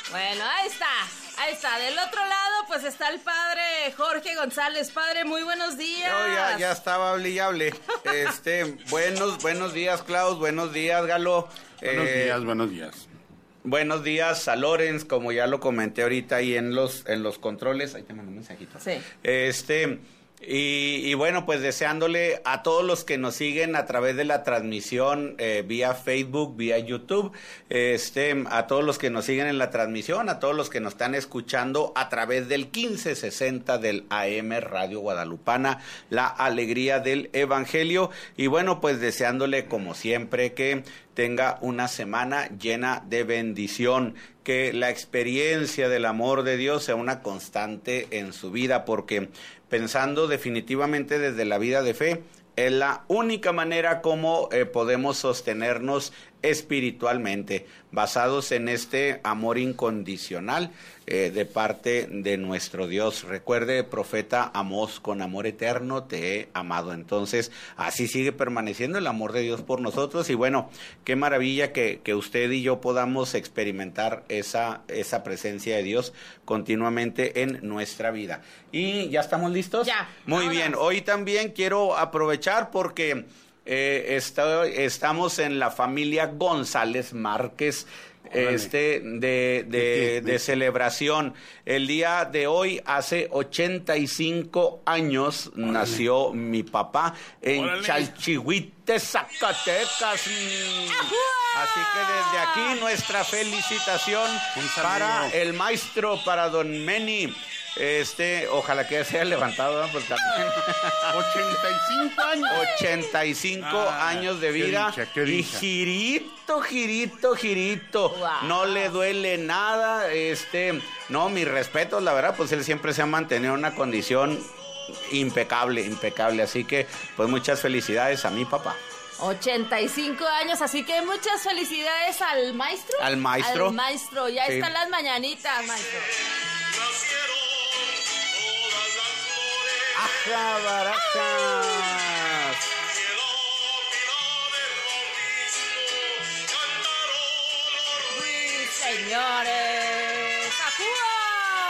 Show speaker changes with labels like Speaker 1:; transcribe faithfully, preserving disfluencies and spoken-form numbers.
Speaker 1: Bueno, ahí está, ahí está. Del otro lado, pues está el padre Jorge González. Padre, muy buenos días.
Speaker 2: Yo ya, ya estaba hable y hable. Este, buenos, buenos días, Klaus, buenos días, Galo.
Speaker 3: Buenos
Speaker 2: Eh,
Speaker 3: días, buenos días.
Speaker 2: Buenos días a Lorenz, como ya lo comenté ahorita ahí en los, en los controles. Ahí te mando un mensajito.
Speaker 1: Sí.
Speaker 2: Este... Y, y bueno, pues deseándole a todos los que nos siguen a través de la transmisión eh, vía Facebook, vía YouTube, este, a todos los que nos siguen en la transmisión, a todos los que nos están escuchando a través del quince sesenta del A M Radio Guadalupana, la alegría del Evangelio. Y bueno, pues deseándole como siempre que tenga una semana llena de bendición, que la experiencia del amor de Dios sea una constante en su vida, porque pensando definitivamente desde la vida de fe, es la única manera como eh, podemos sostenernos espiritualmente, basados en este amor incondicional eh, de parte de nuestro Dios. Recuerde, profeta Amós, con amor eterno te he amado. Entonces, así sigue permaneciendo el amor de Dios por nosotros. Y bueno, qué maravilla que, que usted y yo podamos experimentar esa, esa presencia de Dios continuamente en nuestra vida. ¿Y ya estamos listos?
Speaker 1: Ya.
Speaker 2: Muy
Speaker 1: Ahora.
Speaker 2: bien. Hoy también quiero aprovechar porque eh, está, estamos en la familia González Márquez,
Speaker 3: Órale.
Speaker 2: este de, de,
Speaker 3: ¿De qué?
Speaker 2: de
Speaker 3: ¿De
Speaker 2: celebración. El día de hoy, hace ochenta y cinco años,
Speaker 3: Órale.
Speaker 2: nació mi papá en
Speaker 3: Órale.
Speaker 2: Chalchihuite, Zacatecas. Mm. Así que desde aquí nuestra felicitación
Speaker 3: Un saludo.
Speaker 2: para el maestro, para don Meni. Este, ojalá que se haya levantado, ¿no? Pues también.
Speaker 3: ochenta y cinco años.
Speaker 2: ochenta y cinco
Speaker 3: Ah,
Speaker 2: años de
Speaker 3: qué
Speaker 2: vida.
Speaker 3: dicha, qué
Speaker 2: Y
Speaker 3: dicha.
Speaker 2: girito, girito, girito.
Speaker 1: Wow.
Speaker 2: No le duele nada. Este, no, mis respetos, la verdad, pues él siempre se ha mantenido en una condición impecable, impecable. Así que, pues muchas felicidades a mi papá.
Speaker 1: ochenta y cinco años, así que muchas felicidades al maestro.
Speaker 2: Al maestro.
Speaker 1: Al maestro, ya
Speaker 2: Sí.
Speaker 1: están las mañanitas, maestro.
Speaker 2: ¡Aja, barajas!
Speaker 1: Sí, señores.